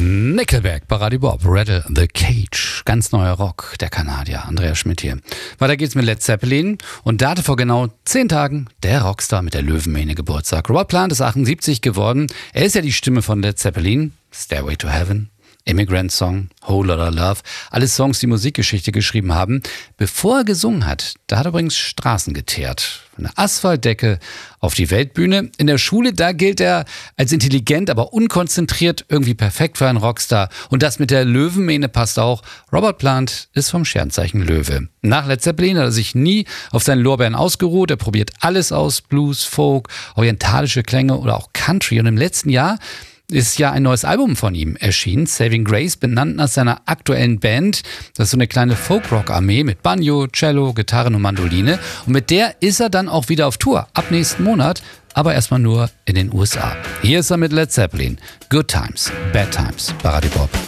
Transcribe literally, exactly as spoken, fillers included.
Nickelback, bei Radio Bob, Rattle the Cage, ganz neuer Rock, der Kanadier, Andreas Schmidt hier. Weiter geht's mit Led Zeppelin und da hatte vor genau zehn Tagen der Rockstar mit der Löwenmähne Geburtstag. Robert Plant ist achtundsiebzig geworden, er ist ja die Stimme von Led Zeppelin, Stairway to Heaven, Immigrant Song, Whole Lotta Love, alles Songs, die Musikgeschichte geschrieben haben. Bevor er gesungen hat, da hat er übrigens Straßen geteert. Von der Asphaltdecke auf die Weltbühne. In der Schule, da gilt er als intelligent, aber unkonzentriert, irgendwie perfekt für einen Rockstar. Und das mit der Löwenmähne passt auch. Robert Plant ist vom Sternzeichen Löwe. Nach Led Zeppelin hat er sich nie auf seinen Lorbeeren ausgeruht. Er probiert alles aus, Blues, Folk, orientalische Klänge oder auch Country. Und im letzten Jahr ist ja ein neues Album von ihm erschienen, Saving Grace, benannt nach seiner aktuellen Band. Das ist so eine kleine Folk-Rock-Armee mit Banjo, Cello, Gitarren und Mandoline. Und mit der ist er dann auch wieder auf Tour, ab nächsten Monat, aber erstmal nur in den U S A. Hier ist er mit Led Zeppelin. Good Times, Bad Times, bei Radio Bob.